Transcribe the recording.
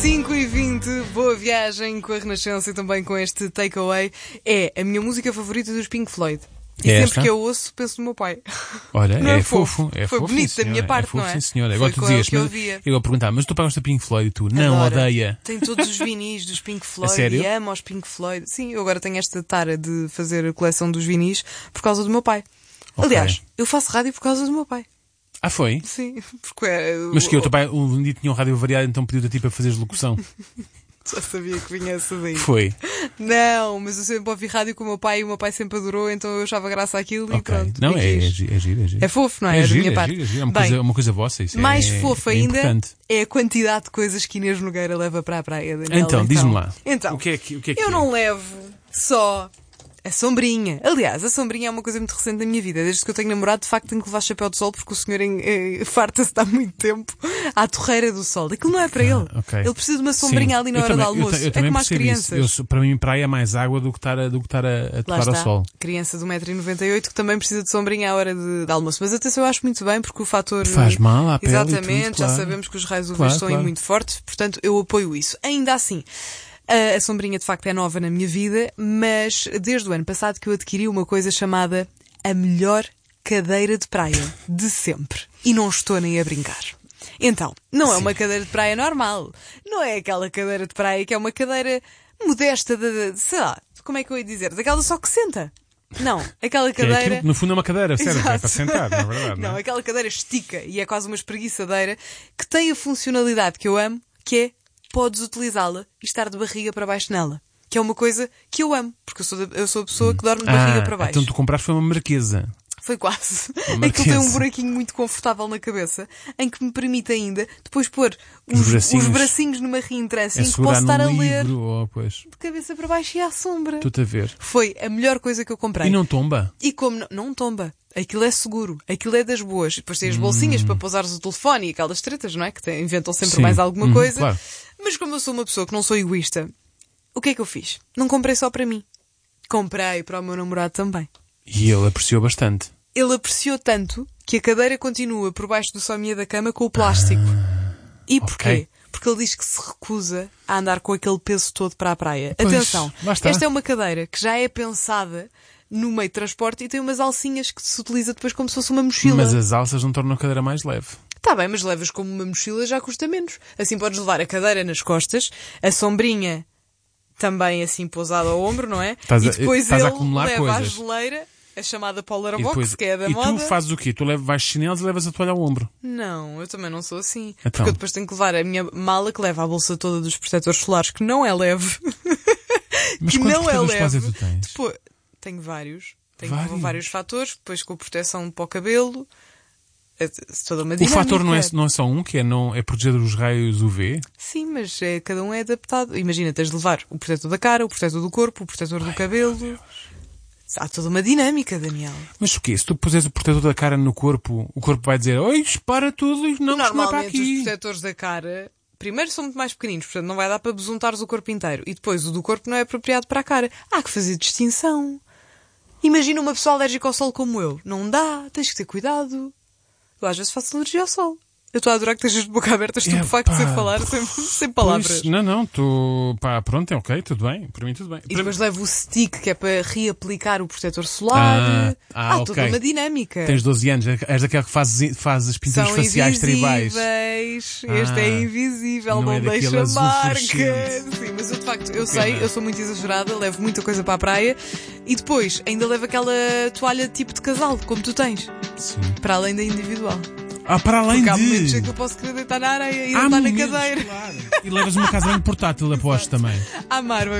5h20, boa viagem com a Renascença e também com este Takeaway. É a minha música favorita dos Pink Floyd. E É sempre esta? que eu ouço, penso no meu pai. Olha, Não é é fofo. fofo? É Foi fofo, bonito sim, da minha senhora. parte, É fofo, não é? sim, senhora. Foi Agora tu com dizias, que eu mas ouvia. eu vou perguntar, mas tu pagas-te a Pink Floyd e tu? Não, Adoro. odeia. Tenho todos os vinis dos Pink Floyd sério? e amo os Pink Floyd. Sim, eu agora tenho esta tara de fazer a coleção dos vinis por causa do meu pai. Ok. Aliás, eu faço rádio por causa do meu pai. Ah, foi? Sim, porque é... Mas que o teu pai um dia tinha um rádio variado, então pediu-te a ti para fazeres locução. Já sabia que vinha essa daí. Foi. Não, mas eu sempre ouvi rádio com o meu pai e o meu pai sempre adorou, então eu achava graça àquilo e Ok. pronto. Não, e é quis. giro, é giro. É fofo, não é? É da giro, minha é parte. giro, é giro. É Bem, uma coisa vossa. Isso mais é, fofo é ainda importante. é a quantidade de coisas que Inês Nogueira leva para a praia, Daniela. Então, diz-me lá. Então, O que é que eu é? não levo só a sombrinha. Aliás, a sombrinha é uma coisa muito recente da minha vida. Desde que eu tenho namorado, de facto, tenho que levar chapéu de sol porque o senhor farta-se de há muito tempo à torreira do sol. Aquilo não é para ele. Ok. Ele precisa de uma sombrinha ali na hora do almoço. Eu É também como as percebo isso. crianças. Para mim, praia é mais água do que estar a Lá tocar ao está, sol. criança de 1,98m que também precisa de sombrinha à hora de almoço. Mas atenção, eu acho muito bem porque o fator... Faz mal à pele. Exatamente, e tudo, já claro. sabemos que os raios UV Claro, estão aí claro. muito fortes, portanto eu apoio isso. Ainda assim, a sombrinha de facto é nova na minha vida, mas desde o ano passado que eu adquiri uma coisa chamada a melhor cadeira de praia de sempre. E não estou nem a brincar. Então, não é uma cadeira de praia normal. Não é aquela cadeira de praia que é uma cadeira modesta, sei lá, como é que eu ia dizer? Daquela só que senta. Não, aquela Que é cadeira... aquilo que no fundo é uma cadeira, serve Exato. para sentar, na verdade. Não, Não é? aquela cadeira estica e é quase uma espreguiçadeira que tem a funcionalidade que eu amo, que é podes utilizá-la e estar de barriga para baixo nela. Que é uma coisa que eu amo, porque eu sou a pessoa que dorme de barriga para baixo. Então tu compraste foi uma marquesa. Foi quase. Uma Aquilo tem um marquesa. buraquinho muito confortável na cabeça, em que me permite ainda depois pôr Os os bracinhos. bracinhos numa reentrância É em que segurar posso estar a no ler livro, ou pois. de cabeça para baixo e à sombra. Estou-te a ver. Foi a melhor coisa que eu comprei. E não tomba? E como não tomba. Aquilo é seguro. Aquilo é das boas. E depois tem as bolsinhas para pousares o telefone e aquelas tretas, não é? Que inventam sempre Sim. mais alguma coisa. Claro. Mas como eu sou uma pessoa que não sou egoísta, o que é que eu fiz? Não comprei só para mim. Comprei para o meu namorado também. E ele apreciou bastante. Ele apreciou tanto que a cadeira continua por baixo do sommier da cama com o plástico. E porquê? ok. Porque ele diz que se recusa a andar com aquele peso todo para a praia. Pois, Atenção, lá está. esta é uma cadeira que já é pensada no meio de transporte e tem umas alcinhas que se utiliza depois como se fosse uma mochila. Mas as alças não tornam a cadeira mais leve. Está bem, mas levas como uma mochila já custa menos. Assim podes levar a cadeira nas costas, a sombrinha também assim pousada ao ombro, não é? Estás e a- depois estás a ele acumular leva coisas. a geleira, a chamada Polar E, Box, depois, que é da e moda. tu fazes o quê? Tu vais chinelos e levas a toalha ao ombro. Não, eu também não sou assim. Então. Porque eu depois tenho que levar a minha mala que leva a bolsa toda dos protetores solares, que não é leve. Mas que quantos não é protetores leve. solares é que tu tens? Depois, tenho vários. Tenho Vários? vários fatores, depois com proteção para o cabelo. Toda uma O dinâmica. fator não é só um, que é proteger dos raios UV? Sim, mas cada um é adaptado. Imagina, tens de levar o protetor da cara, o protetor do corpo, o protetor do cabelo. Há toda uma dinâmica, Daniel. Mas o quê? Se tu puseres o protetor da cara no corpo, o corpo vai dizer: oi, para tudo, isto não é para Normalmente os aqui. protetores da cara, primeiro são muito mais pequeninos, portanto não vai dar para besuntares o corpo inteiro. E depois o do corpo não é apropriado para a cara. Há que fazer distinção. Imagina uma pessoa alérgica ao sol como eu. Não dá, tens que ter cuidado. Eu às vezes faço alergia ao sol. Eu estou a adorar que estejas de boca aberta, estou de facto sem falar, sem palavras. Pois, não, tu... Pá, pronto, é ok, tudo bem. Para mim tudo bem. E depois levo o stick, que é para reaplicar o protetor solar. Há toda ok. uma dinâmica. Tens 12 anos, és daquela que faz as pinturas São faciais tribais. invisíveis. Este é invisível, não não é daquele deixa azul marca. fluorescente. Sim, mas eu de facto, eu sei, eu sou muito exagerada, levo muita coisa para a praia e depois ainda levo aquela toalha tipo de casal, como tu tens, Sim. para além da individual. Para além Porque há momentos em de... que eu posso querer deitar na areia e Há deitar na momentos, cadeira. claro. E levas uma casa bem portátil, aposto também. Amar